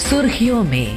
सुर्खियों में।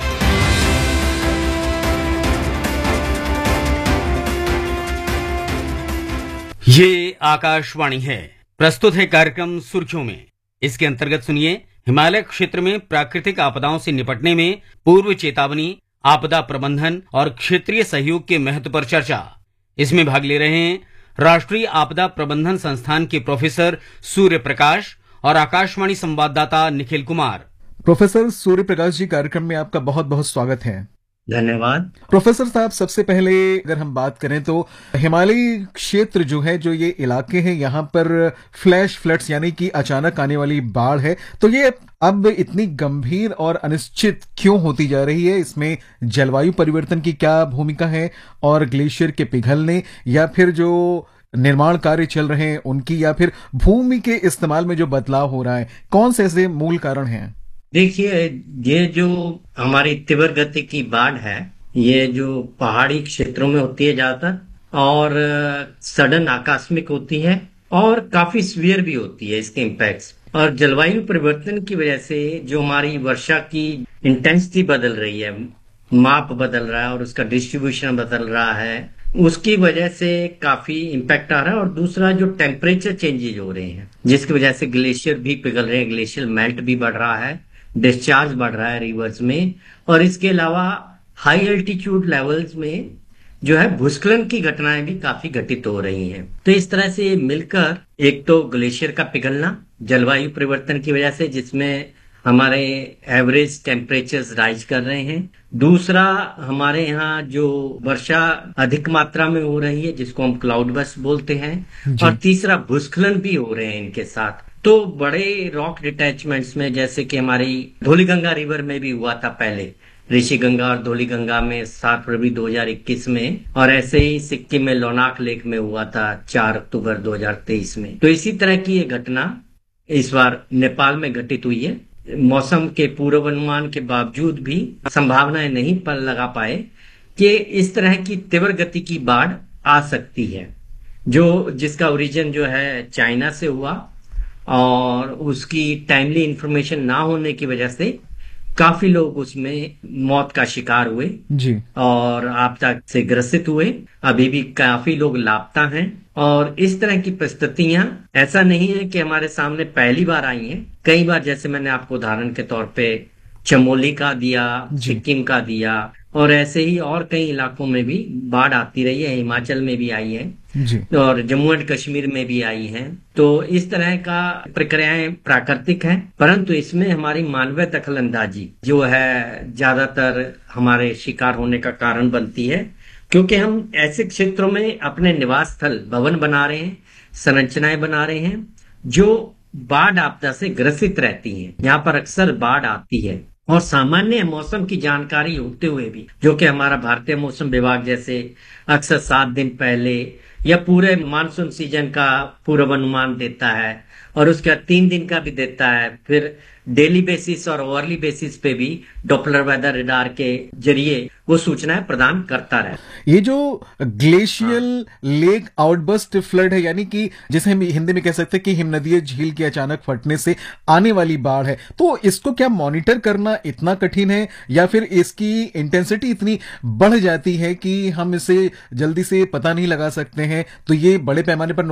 ये आकाशवाणी है। प्रस्तुत है कार्यक्रम सुर्खियों में। इसके अंतर्गत सुनिए हिमालय क्षेत्र में प्राकृतिक आपदाओं से निपटने में पूर्व चेतावनी, आपदा प्रबंधन और क्षेत्रीय सहयोग के महत्व पर चर्चा। इसमें भाग ले रहे हैं राष्ट्रीय आपदा प्रबंधन संस्थान के प्रोफेसर सूर्य प्रकाश और आकाशवाणी संवाददाता निखिल कुमार। प्रोफेसर सूर्य प्रकाश जी, कार्यक्रम में आपका बहुत बहुत स्वागत है। धन्यवाद। प्रोफेसर साहब, सबसे पहले अगर हम बात करें तो हिमालयी क्षेत्र जो है, जो ये इलाके हैं, यहाँ पर फ्लैश फ्लड्स यानी कि अचानक आने वाली बाढ़ है, तो ये अब इतनी गंभीर और अनिश्चित क्यों होती जा रही है? इसमें जलवायु परिवर्तन की क्या भूमिका है, और ग्लेशियर के पिघलने या फिर जो निर्माण कार्य चल रहे हैं उनकी, या फिर भूमि के इस्तेमाल में जो बदलाव हो रहा है, कौन से ऐसे मूल कारण हैं? देखिए, ये जो हमारी तीव्र गति की बाढ़ है, ये जो पहाड़ी क्षेत्रों में होती है ज्यादातर, और सडन आकस्मिक होती है और काफी सीवियर भी होती है इसके इम्पैक्ट्स। और जलवायु परिवर्तन की वजह से जो हमारी वर्षा की इंटेंसिटी बदल रही है, माप बदल रहा है और उसका डिस्ट्रीब्यूशन बदल रहा है, उसकी वजह से काफी इम्पैक्ट आ रहा है। और दूसरा, जो टेम्परेचर चेंजेज हो रहे हैं जिसकी वजह से ग्लेशियर भी पिघल रहे हैं, ग्लेशियर मेल्ट भी बढ़ रहा है, डिस्चार्ज बढ़ रहा है रिवर्स में, और इसके अलावा हाई एल्टीट्यूड लेवल्स में जो है भूस्खलन की घटनाएं भी काफी घटित हो रही हैं। तो इस तरह से मिलकर, एक तो ग्लेशियर का पिघलना जलवायु परिवर्तन की वजह से, जिसमें हमारे एवरेज टेम्परेचर्स राइज कर रहे हैं, दूसरा हमारे यहाँ जो वर्षा अधिक मात्रा में हो रही है जिसको हम क्लाउड बर्स्ट बोलते हैं, और तीसरा भूस्खलन भी हो रहे हैं इनके साथ। तो बड़े रॉक डिटैचमेंट्स में, जैसे कि हमारी धौलीगंगा रिवर में भी हुआ था पहले, ऋषिगंगा और धौलीगंगा में 7 फरवरी 2021 में, और ऐसे ही सिक्किम में लोनाक लेक में हुआ था 4 अक्टूबर 2023 में। तो इसी तरह की ये घटना इस बार नेपाल में घटित हुई है। मौसम के पूर्वानुमान के बावजूद भी संभावनाएं नहीं पर लगा पाए कि इस तरह की तीव्र गति की बाढ़ आ सकती है, जिसका ओरिजिन जो है चाइना से हुआ, और उसकी टाइमली इंफॉर्मेशन ना होने की वजह से काफी लोग उसमें मौत का शिकार हुए जी, और आपदा से ग्रसित हुए। अभी भी काफी लोग लापता हैं। और इस तरह की परिस्थितियां ऐसा नहीं है कि हमारे सामने पहली बार आई हैं। कई बार, जैसे मैंने आपको उदाहरण के तौर पे चमोली का दिया, सिक्किम का दिया, और ऐसे ही और कई इलाकों में भी बाढ़ आती रही है। हिमाचल में भी आई है जी, और जम्मू एंड कश्मीर में भी आई है। तो इस तरह का प्रक्रियाएं प्राकृतिक हैं, परंतु इसमें हमारी मानवीय दखलंदाजी जो है ज्यादातर हमारे शिकार होने का कारण बनती है, क्योंकि हम ऐसे क्षेत्रों में अपने निवास स्थल, भवन बना रहे हैं, संरचनाएं बना रहे हैं जो बाढ़ आपदा से ग्रसित रहती हैं। यहाँ पर अक्सर बाढ़ आती है, और सामान्य मौसम की जानकारी होते हुए भी, जो कि हमारा भारतीय मौसम विभाग जैसे अक्सर 7 दिन पहले या पूरे मानसून सीजन का पूर्वानुमान देता है, और उसके बाद 3 दिन का भी देता है, फिर डेली बेसिस और ओवरली बेसिस पे भी डॉपलर वेदर रडार के जरिए वो सूचनाएं प्रदान करता रहे। ये जो ग्लेशियल लेक आउटबर्स्ट फ्लड है, यानी कि जिसे हम हिंदी में कह सकते हैं कि हिमनदीय झील के अचानक फटने से आने वाली बाढ़ है, तो इसको क्या मॉनिटर करना इतना कठिन है, या फिर इसकी इंटेंसिटी इतनी बढ़ जाती है कि हम इसे जल्दी से पता नहीं लगा सकते हैं? तो ये बड़े पैमाने पर